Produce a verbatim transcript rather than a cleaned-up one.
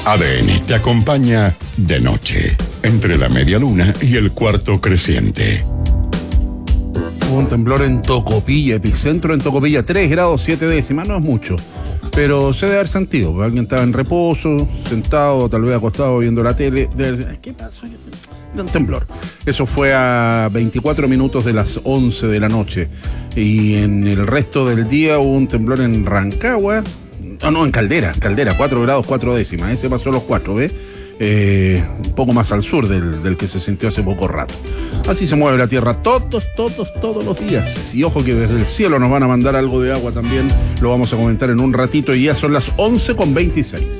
A D N te acompaña de noche, entre la media luna y el cuarto creciente. Hubo un temblor en Tocopilla, epicentro en Tocopilla, tres grados siete décimas, no es mucho, pero se debe haber sentido. Alguien estaba en reposo, sentado, tal vez acostado viendo la tele. Debe... ¿Qué pasó? Un temblor. Eso fue a veinticuatro minutos de las once de la noche. Y en el resto del día hubo un temblor en Rancagua. No, no, en Caldera, Caldera, cuatro grados cuatro décimas. Ese pasó a los cuatro, ¿ves? Eh, un poco más al sur del, del que se sintió hace poco rato. Así se mueve la tierra todos, todos, todos los días. Y ojo que desde el cielo nos van a mandar algo de agua también. Lo vamos a comentar en un ratito y ya son las once con veintiséis.